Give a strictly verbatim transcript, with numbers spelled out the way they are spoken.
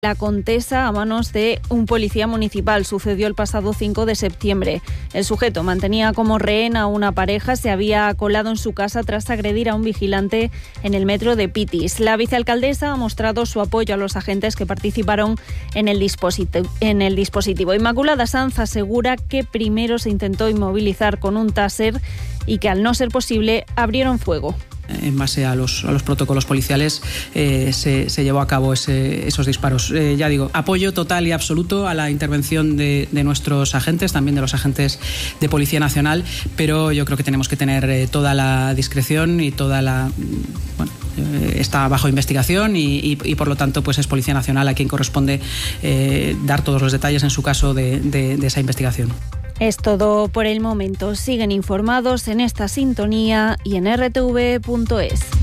La Contesa a manos de un policía municipal. Sucedió el pasado cinco de septiembre. El sujeto mantenía como rehén a una pareja, se había colado en su casa tras agredir a un vigilante en el metro de Pitis. La vicealcaldesa ha mostrado su apoyo a los agentes que participaron en el dispositivo. En el dispositivo. Inmaculada Sanz asegura que primero se intentó inmovilizar con un taser y que al no ser posible abrieron fuego. En base a los, a los protocolos policiales eh, se, se llevó a cabo ese, esos disparos. Eh, ya digo, apoyo total y absoluto a la intervención de, de nuestros agentes, también de los agentes de Policía Nacional, pero yo creo que tenemos que tener eh, toda la discreción y toda la... Bueno, eh, está bajo investigación y, y, y por lo tanto pues es Policía Nacional a quien corresponde eh, dar todos los detalles en su caso de, de, de esa investigación. Es todo por el momento. Siguen informados en esta sintonía y en r t v punto es.